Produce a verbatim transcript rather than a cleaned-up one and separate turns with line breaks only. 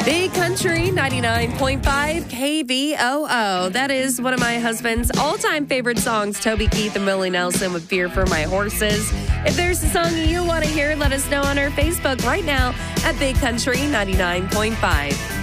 Big Country ninety-nine point five K V O O. That is one of my husband's all-time favorite songs, Toby Keith and Willie Nelson with Fear for My Horses. If there's a song you want to hear, let us know on our Facebook right now at Big Country ninety-nine point five.